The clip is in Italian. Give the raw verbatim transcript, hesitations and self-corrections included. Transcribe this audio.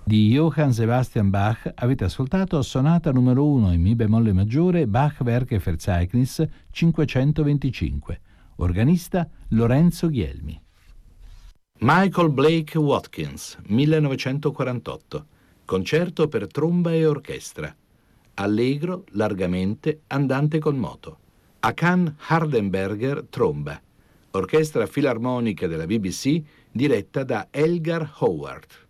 Di Johann Sebastian Bach avete ascoltato Sonata numero uno in Mi bemolle maggiore, Bach-Werke Verzeichnis cinquecentoventicinque. Organista Lorenzo Ghielmi. Michael Blake Watkins, millenovecentoquarantotto. Concerto per tromba e orchestra. Allegro, largamente, andante con moto. Hakan Hardenberger, tromba. Orchestra filarmonica della B B C, diretta da Elgar Howard.